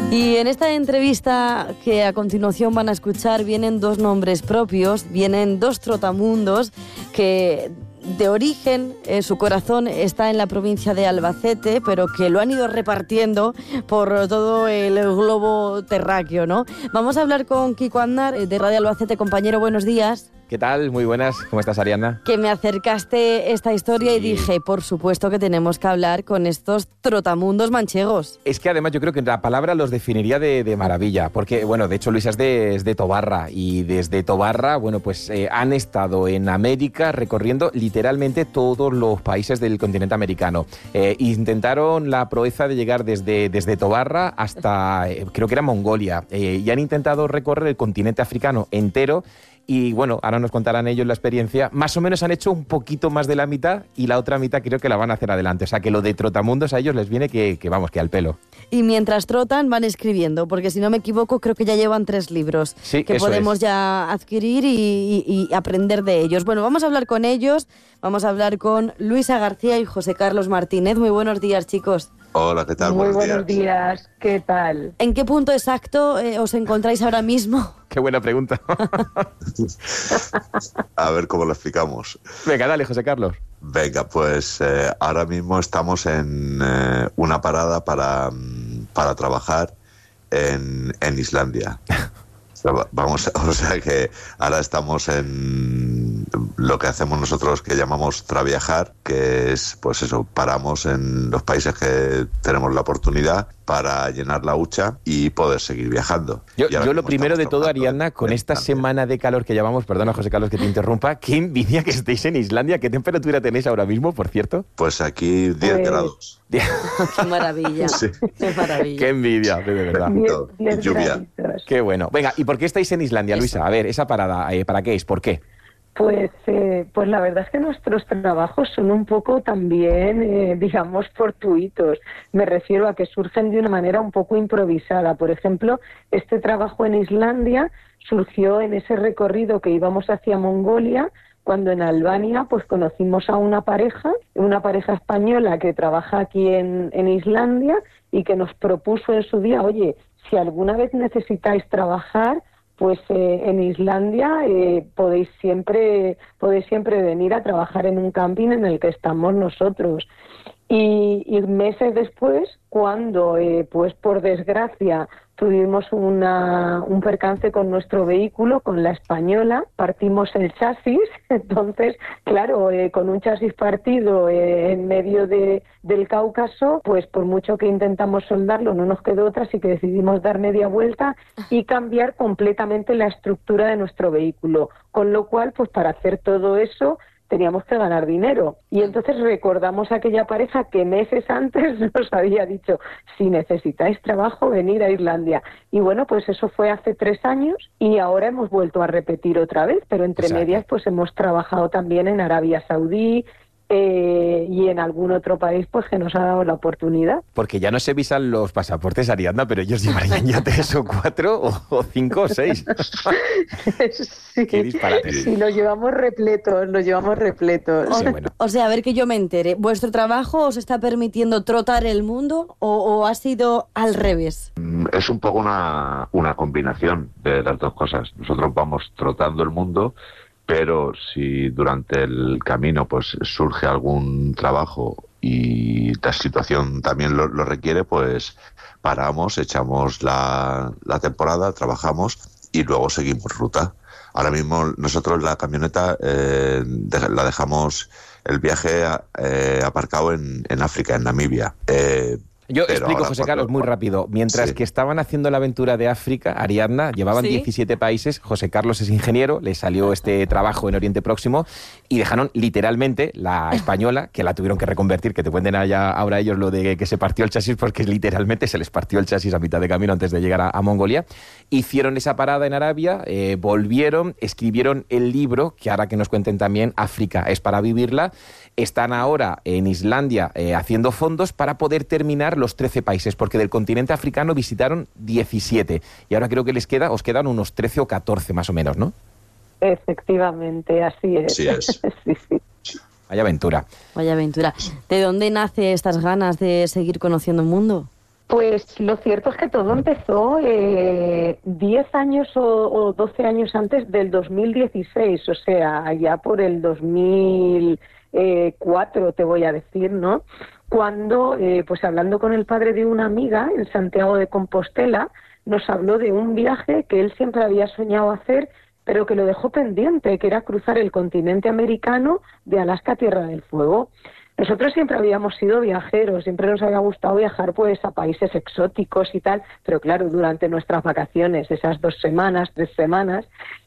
Y en esta entrevista que a continuación van a escuchar vienen dos nombres propios, vienen dos trotamundos que de origen su corazón está en la provincia de Albacete, pero que lo han ido repartiendo por todo el globo terráqueo, ¿no? Vamos a hablar con Kiko Aznar de Radio Albacete. Compañero, buenos días. ¿Qué tal? Muy buenas. ¿Cómo estás, Ariadna? Que me acercaste esta historia y dije, por supuesto que tenemos que hablar con estos trotamundos manchegos. Es que además yo creo que la palabra los definiría de maravilla, porque, bueno, de hecho Luisa es de Tobarra, y desde Tobarra, bueno, pues han estado en América recorriendo literalmente todos los países del continente americano. Intentaron la proeza de llegar desde Tobarra hasta, creo que era Mongolia, y han intentado recorrer el continente africano entero. Y bueno, ahora nos contarán ellos la experiencia. Más o menos han hecho un poquito más de la mitad y la otra mitad creo que la van a hacer adelante. O sea, que lo de trotamundos a ellos les viene que al pelo. Y mientras trotan van escribiendo, porque si no me equivoco creo que ya llevan 3 libros que podemos ya adquirir y aprender de ellos. Bueno, vamos a hablar con ellos, vamos a hablar con Luisa García y José Carlos Martínez. Muy buenos días, chicos. Hola, ¿qué tal? Muy buenos días. ¿Qué tal? ¿En qué punto exacto os encontráis ahora mismo? Qué buena pregunta. A ver cómo lo explicamos. Venga, dale, José Carlos. Venga, pues ahora mismo estamos en una parada para trabajar en Islandia. Vamos, o sea que ahora estamos en lo que hacemos nosotros que llamamos traviajar, que es, pues eso, paramos en los países que tenemos la oportunidad para llenar la hucha y poder seguir viajando. Yo lo primero de todo, Ariadna, con esta semana de calor que llevamos, perdona José Carlos que te interrumpa, qué envidia que estéis en Islandia. ¿Qué temperatura tenéis ahora mismo, por cierto? Pues aquí 10 grados. ¡Qué maravilla! Sí. ¡Qué maravilla! ¡Qué envidia, de verdad! Y lluvia. ¡Qué bueno! Venga, ¿y por qué estáis en Islandia, Luisa? A ver, esa parada, ¿para qué es? ¿Por qué? Pues la verdad es que nuestros trabajos son un poco también, digamos, fortuitos. Me refiero a que surgen de una manera un poco improvisada. Por ejemplo, este trabajo en Islandia surgió en ese recorrido que íbamos hacia Mongolia, cuando en Albania pues conocimos a una pareja española que trabaja aquí en Islandia y que nos propuso en su día, oye, si alguna vez necesitáis trabajar, pues en Islandia podéis siempre venir a trabajar en un camping en el que estamos nosotros. Y meses después, cuando pues por desgracia tuvimos un percance con nuestro vehículo, con la española, partimos el chasis. Entonces, claro, con un chasis partido en medio del Cáucaso, pues por mucho que intentamos soldarlo no nos quedó otra, así que decidimos dar media vuelta y cambiar completamente la estructura de nuestro vehículo, con lo cual, pues para hacer todo eso teníamos que ganar dinero. Y entonces recordamos a aquella pareja que meses antes nos había dicho, si necesitáis trabajo, venid a Islandia. Y bueno, pues eso fue hace 3 años y ahora hemos vuelto a repetir otra vez, pero entre medias pues hemos trabajado también en Arabia Saudí y en algún otro país pues que nos ha dado la oportunidad. Porque ya no se visan los pasaportes, Ariadna, pero ellos llevarían ya 3 o 4 o 5 o 6. Sí, qué disparate. Sí, los llevamos repletos. Sí, bueno. O sea, a ver que yo me entere, ¿vuestro trabajo os está permitiendo trotar el mundo o ha sido al revés? Es un poco una combinación de las dos cosas. Nosotros vamos trotando el mundo, pero si durante el camino pues surge algún trabajo y la situación también lo requiere, pues paramos, echamos la temporada, trabajamos y luego seguimos ruta. Ahora mismo nosotros la camioneta la dejamos el viaje aparcado en África, en Namibia. Yo explico, José Carlos, muy rápido. Mientras que estaban haciendo la aventura de África, Ariadna, llevaban 17 países, José Carlos es ingeniero, le salió este trabajo en Oriente Próximo y dejaron literalmente la española, que la tuvieron que reconvertir, que te cuenten ahora ellos lo de que se partió el chasis, porque literalmente se les partió el chasis a mitad de camino antes de llegar a Mongolia. Hicieron esa parada en Arabia, volvieron, escribieron el libro, que ahora que nos cuenten también, África es para vivirla. Están ahora en Islandia haciendo fondos para poder terminar los 13 países, porque del continente africano visitaron 17 y ahora creo que os quedan unos 13 o 14 más o menos, ¿no? Efectivamente, así es. Sí es. Sí. Vaya aventura. Vaya aventura. ¿De dónde nace estas ganas de seguir conociendo el mundo? Pues lo cierto es que todo empezó 10 años o 12 años antes del 2016, o sea, ya por el 2004 te voy a decir, ¿no? Cuando, pues hablando con el padre de una amiga en Santiago de Compostela, nos habló de un viaje que él siempre había soñado hacer, pero que lo dejó pendiente, que era cruzar el continente americano de Alaska a Tierra del Fuego. Nosotros siempre habíamos sido viajeros, siempre nos había gustado viajar pues a países exóticos y tal, pero claro, durante nuestras vacaciones, esas 2 semanas, 3 semanas,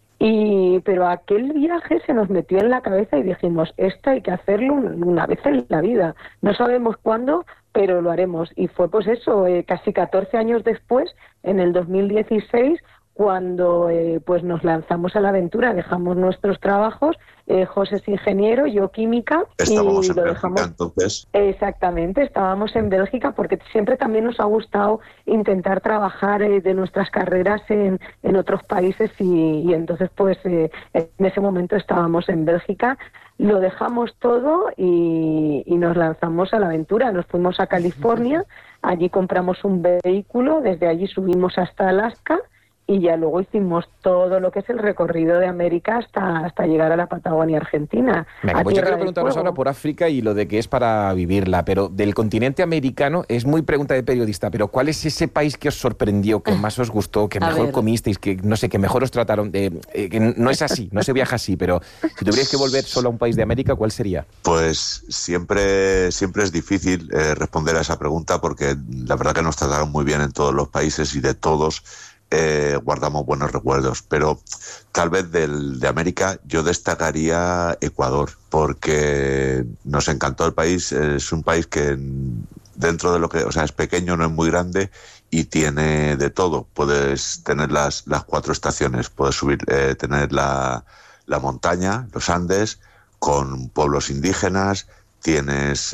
pero aquel viaje se nos metió en la cabeza y dijimos, esto hay que hacerlo una vez en la vida, no sabemos cuándo, pero lo haremos. Y fue pues eso, casi 14 años después, en el 2016, cuando pues nos lanzamos a la aventura, dejamos nuestros trabajos, José es ingeniero, yo química. Estábamos y en lo Bélgica, dejamos. entonces. Exactamente, estábamos en Bélgica porque siempre también nos ha gustado intentar trabajar de nuestras carreras en otros países y entonces pues en ese momento estábamos en Bélgica. Lo dejamos todo y nos lanzamos a la aventura. Nos fuimos a California, allí compramos un vehículo, desde allí subimos hasta Alaska y ya luego hicimos todo lo que es el recorrido de América hasta llegar a la Patagonia Argentina. Venga, pues yo quiero preguntaros ahora por África y lo de que es para vivirla, pero del continente americano, es muy pregunta de periodista, pero ¿cuál es ese país que os sorprendió, que más os gustó, que mejor comisteis, que no sé, que mejor os trataron? Que no es así, no se viaja así, pero si tuvierais que volver solo a un país de América, ¿cuál sería? Pues siempre es difícil responder a esa pregunta porque la verdad que nos trataron muy bien en todos los países y de todos guardamos buenos recuerdos, pero tal vez de América yo destacaría Ecuador, porque nos encantó el país. Es un país que dentro de lo que, o sea, es pequeño, no es muy grande y tiene de todo. Puedes tener las 4 estaciones, puedes subir, tener la montaña, los Andes, con pueblos indígenas, tienes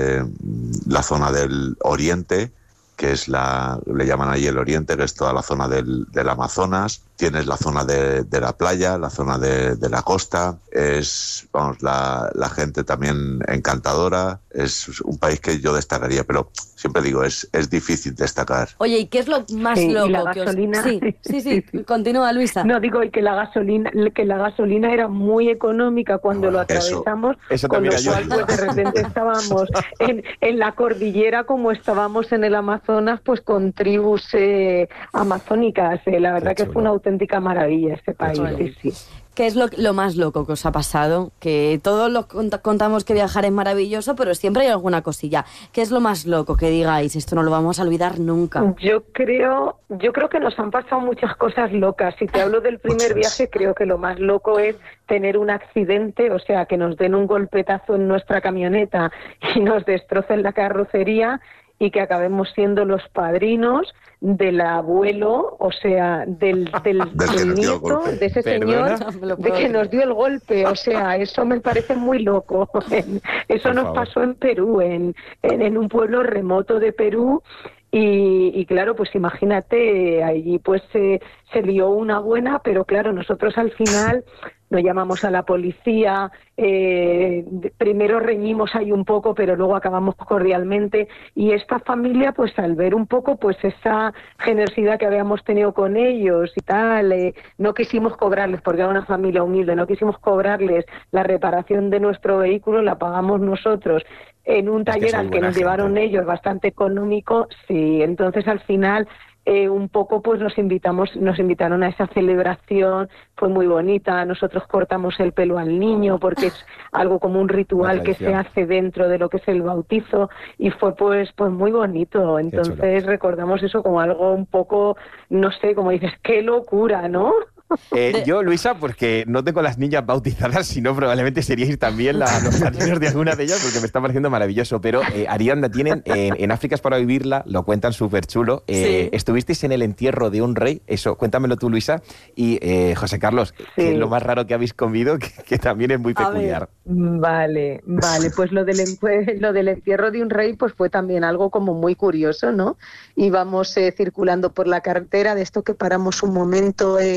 la zona del oriente, que es le llaman ahí el oriente, que es toda la zona del Amazonas. Tienes la zona de la playa, la zona de la costa. Es, vamos, la gente también encantadora. Es un país que yo destacaría, pero siempre digo, es difícil destacar. Oye, ¿y qué es lo más loco? La gasolina. Sí, continúa, Luisa. No, digo, y que la gasolina era muy económica cuando lo atravesamos, eso con lo también cual pues de repente estábamos en la cordillera como estábamos en el Amazonas, pues con tribus amazónicas. La verdad que fue una auténtica maravilla este país. Sí. ¿Qué es lo más loco que os ha pasado? Que todos contamos que viajar es maravilloso, pero siempre hay alguna cosilla. ¿Qué es lo más loco que digáis? Esto no lo vamos a olvidar nunca. Yo creo que nos han pasado muchas cosas locas. Si te hablo del primer viaje, creo que lo más loco es tener un accidente, o sea, que nos den un golpetazo en nuestra camioneta y nos destrocen la carrocería y que acabemos siendo los padrinos del abuelo, o sea, del nieto de ese señor, de que nos dio el golpe. O sea, eso me parece muy loco. Eso nos pasó en Perú, en un pueblo remoto de Perú. Y claro, pues imagínate, allí pues se lió una buena, pero claro, nosotros al final no llamamos a la policía, primero reñimos ahí un poco, pero luego acabamos cordialmente, y esta familia pues al ver un poco pues esa generosidad que habíamos tenido con ellos y tal, no quisimos cobrarles, porque era una familia humilde, no quisimos cobrarles la reparación de nuestro vehículo, la pagamos nosotros en un taller al que nos llevaron ellos, bastante económico. Sí, entonces al final un poco pues nos invitaron a esa celebración, fue muy bonita. Nosotros cortamos el pelo al niño porque es algo como un ritual que se hace dentro de lo que es el bautizo, y fue pues muy bonito. Entonces recordamos eso como algo un poco, no sé, como dices, qué locura, ¿no? Yo, Luisa, porque no tengo las niñas bautizadas, sino probablemente seríais también los padrinos de alguna de ellas, porque me está pareciendo maravilloso. Pero Ariadna, tienen en África es para vivirla, lo cuentan súper chulo. Estuvisteis en el entierro de un rey, eso, cuéntamelo tú, Luisa. Y José Carlos, ¿qué es lo más raro que habéis comido, que también es muy peculiar? Vale, pues lo del entierro de un rey pues fue también algo como muy curioso, ¿no? Íbamos circulando por la carretera, de esto que paramos un momento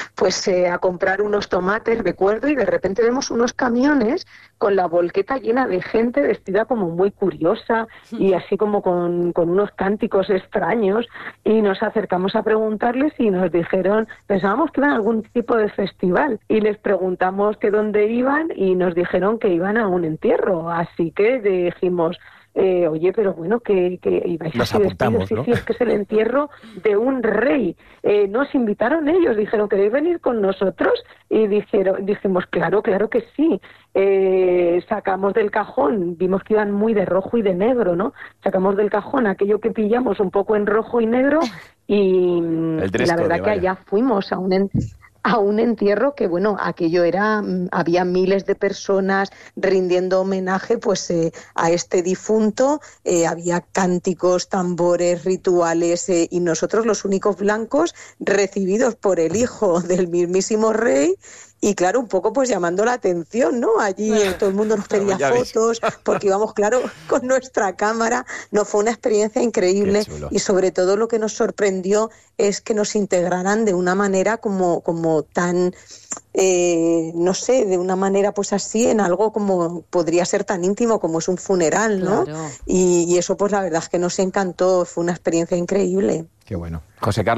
pues a comprar unos tomates, recuerdo, y de repente vemos unos camiones con la volqueta llena de gente vestida como muy curiosa y así como con unos cánticos extraños, y nos acercamos a preguntarles y nos dijeron, pensábamos que iban a algún tipo de festival, y les preguntamos que dónde iban y nos dijeron que iban a un entierro, así que dijimos, oye, pero bueno, que ibais nos así apuntamos, vestidos, ¿no? sí, es que es el entierro de un rey. Nos invitaron ellos, dijeron, ¿queréis venir con nosotros? Y dijimos, claro que sí. Sacamos del cajón, vimos que iban muy de rojo y de negro, ¿no? Sacamos del cajón aquello que pillamos un poco en rojo y negro y la verdad que allá fuimos a un entierro que, bueno, aquello era, había miles de personas rindiendo homenaje pues a este difunto, había cánticos, tambores, rituales, y nosotros los únicos blancos recibidos por el hijo del mismísimo rey. Y claro, un poco pues llamando la atención, ¿no? Allí todo el mundo nos pedía fotos, porque íbamos, claro, con nuestra cámara. No, fue una experiencia increíble, y sobre todo lo que nos sorprendió es que nos integraran de una manera como tan, no sé, de una manera pues así, en algo como podría ser tan íntimo como es un funeral, ¿no? Claro. Y eso pues la verdad es que nos encantó, fue una experiencia increíble. Qué bueno. José Carlos.